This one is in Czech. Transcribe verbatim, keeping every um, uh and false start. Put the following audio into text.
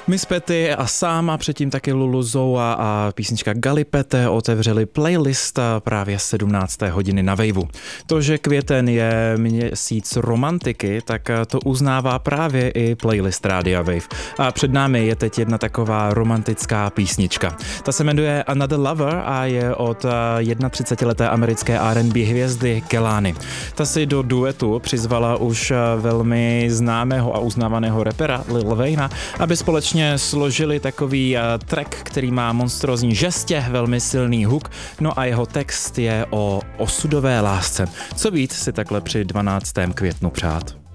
Miss Petty a sám a předtím taky Lulu Zoa a písnička Galipete otevřeli playlist právě sedmnácté hodiny na Waveu. To, že květen je měsíc romantiky, tak to uznává právě i playlist Rádia Wave. A před námi je teď jedna taková romantická písnička. Ta se jmenuje Another Lover a je od třicetijednoleté americké R and B hvězdy Kehlani. Ta si do duetu přizvala už velmi známého a uznávaného rapera Lil Wayna, aby společně složili takový track, který má monstrózní žestě, velmi silný hook, no a jeho text je o osudové lásce. Co víc si takhle při dvanáctém květnu přát?